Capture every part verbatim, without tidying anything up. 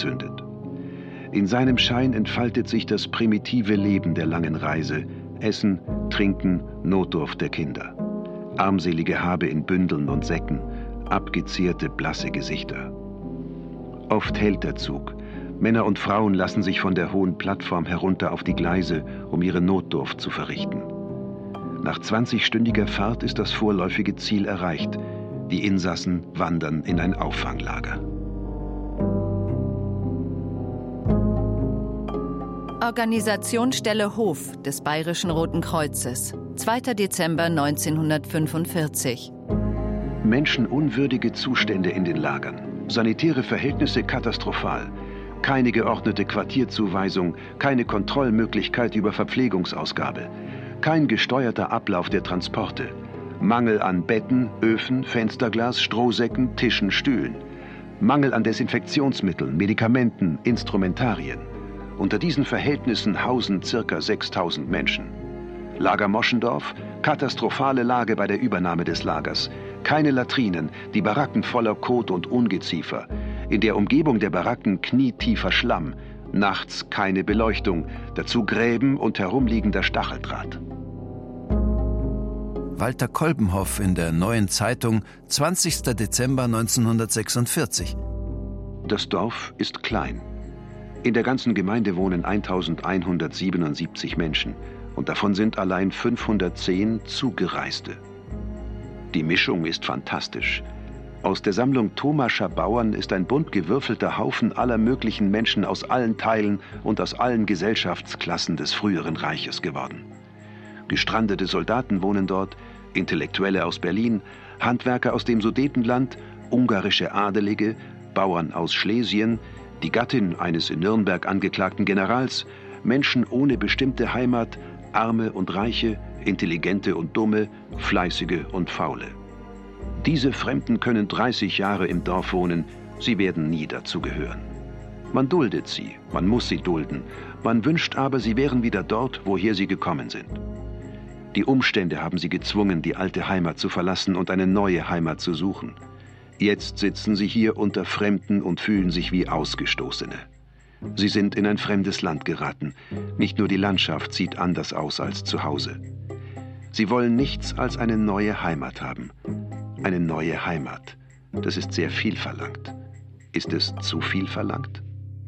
angezündet. In seinem Schein entfaltet sich das primitive Leben der langen Reise: Essen, Trinken, Notdurft der Kinder. Armselige Habe in Bündeln und Säcken, abgezehrte, blasse Gesichter. Oft hält der Zug. Männer und Frauen lassen sich von der hohen Plattform herunter auf die Gleise, um ihre Notdurft zu verrichten. Nach zwanzigstündiger Fahrt ist das vorläufige Ziel erreicht. Die Insassen wandern in ein Auffanglager. Organisationsstelle Hof des Bayerischen Roten Kreuzes, zweiter Dezember neunzehnhundertfünfundvierzig. Menschenunwürdige Zustände in den Lagern. Sanitäre Verhältnisse katastrophal. Keine geordnete Quartierzuweisung, keine Kontrollmöglichkeit über Verpflegungsausgabe. Kein gesteuerter Ablauf der Transporte. Mangel an Betten, Öfen, Fensterglas, Strohsäcken, Tischen, Stühlen. Mangel an Desinfektionsmitteln, Medikamenten, Instrumentarien. Unter diesen Verhältnissen hausen ca. sechstausend Menschen. Lager Moschendorf, katastrophale Lage bei der Übernahme des Lagers. Keine Latrinen, die Baracken voller Kot und Ungeziefer. In der Umgebung der Baracken knietiefer Schlamm. Nachts keine Beleuchtung, dazu Gräben und herumliegender Stacheldraht. Walter Kolbenhoff in der Neuen Zeitung, zwanzigster Dezember neunzehnhundertsechsundvierzig. Das Dorf ist klein. In der ganzen Gemeinde wohnen eintausendeinhundertsiebenundsiebzig Menschen und davon sind allein fünfhundertzehn Zugereiste. Die Mischung ist fantastisch. Aus der Sammlung Thomascher Bauern ist ein bunt gewürfelter Haufen aller möglichen Menschen aus allen Teilen und aus allen Gesellschaftsklassen des früheren Reiches geworden. Gestrandete Soldaten wohnen dort, Intellektuelle aus Berlin, Handwerker aus dem Sudetenland, ungarische Adelige, Bauern aus Schlesien, die Gattin eines in Nürnberg angeklagten Generals, Menschen ohne bestimmte Heimat, Arme und Reiche, Intelligente und Dumme, Fleißige und Faule. Diese Fremden können dreißig Jahre im Dorf wohnen, sie werden nie dazugehören. Man duldet sie, man muss sie dulden, man wünscht aber, sie wären wieder dort, woher sie gekommen sind. Die Umstände haben sie gezwungen, die alte Heimat zu verlassen und eine neue Heimat zu suchen. Jetzt sitzen sie hier unter Fremden und fühlen sich wie Ausgestoßene. Sie sind in ein fremdes Land geraten. Nicht nur die Landschaft sieht anders aus als zu Hause. Sie wollen nichts als eine neue Heimat haben. Eine neue Heimat. Das ist sehr viel verlangt. Ist es zu viel verlangt?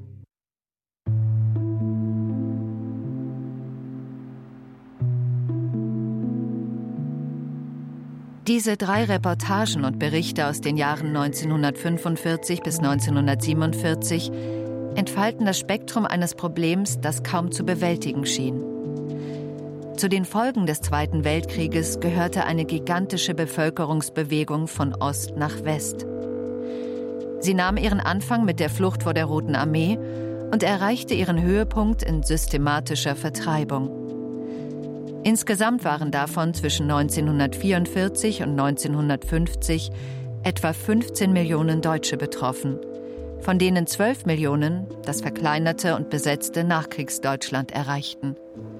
Diese drei Reportagen und Berichte aus den Jahren neunzehnhundertfünfundvierzig bis neunzehnhundertsiebenundvierzig entfalten das Spektrum eines Problems, das kaum zu bewältigen schien. Zu den Folgen des Zweiten Weltkrieges gehörte eine gigantische Bevölkerungsbewegung von Ost nach West. Sie nahm ihren Anfang mit der Flucht vor der Roten Armee und erreichte ihren Höhepunkt in systematischer Vertreibung. Insgesamt waren davon zwischen neunzehnhundertvierundvierzig und neunzehnhundertfünfzig etwa fünfzehn Millionen Deutsche betroffen, von denen zwölf Millionen das verkleinerte und besetzte Nachkriegsdeutschland erreichten.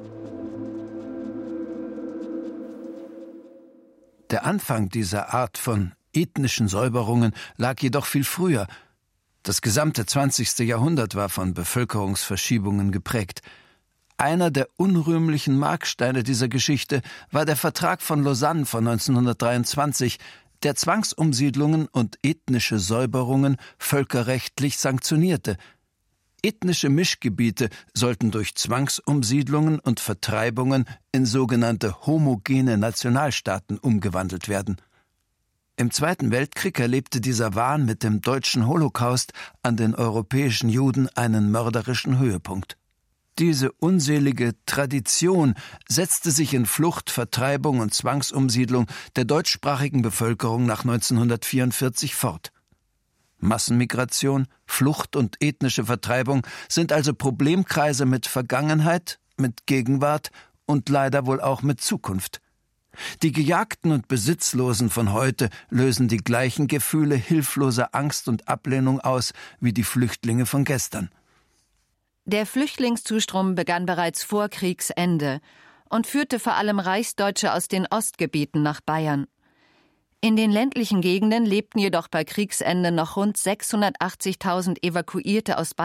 Der Anfang dieser Art von ethnischen Säuberungen lag jedoch viel früher. Das gesamte zwanzigste Jahrhundert war von Bevölkerungsverschiebungen geprägt. Einer der unrühmlichen Marksteine dieser Geschichte war der Vertrag von Lausanne von neunzehnhundertdreiundzwanzig, der Zwangsumsiedlungen und ethnische Säuberungen völkerrechtlich sanktionierte. Ethnische Mischgebiete sollten durch Zwangsumsiedlungen und Vertreibungen in sogenannte homogene Nationalstaaten umgewandelt werden. Im Zweiten Weltkrieg erlebte dieser Wahn mit dem deutschen Holocaust an den europäischen Juden einen mörderischen Höhepunkt. Diese unselige Tradition setzte sich in Flucht, Vertreibung und Zwangsumsiedlung der deutschsprachigen Bevölkerung nach neunzehnhundertvierundvierzig fort. Massenmigration, Flucht und ethnische Vertreibung sind also Problemkreise mit Vergangenheit, mit Gegenwart und leider wohl auch mit Zukunft. Die Gejagten und Besitzlosen von heute lösen die gleichen Gefühle hilfloser Angst und Ablehnung aus wie die Flüchtlinge von gestern. Der Flüchtlingszustrom begann bereits vor Kriegsende und führte vor allem Reichsdeutsche aus den Ostgebieten nach Bayern. In den ländlichen Gegenden lebten jedoch bei Kriegsende noch rund sechshundertachtzigtausend Evakuierte aus Bayern